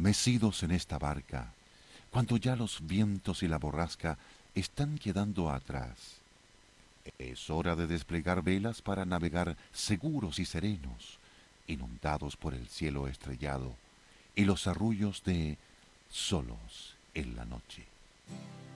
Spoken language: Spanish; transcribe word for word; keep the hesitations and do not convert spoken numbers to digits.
mecidos en esta barca, cuando ya los vientos y la borrasca están quedando atrás. Es hora de desplegar velas para navegar seguros y serenos, inundados por el cielo estrellado y los arrullos de solos en la noche.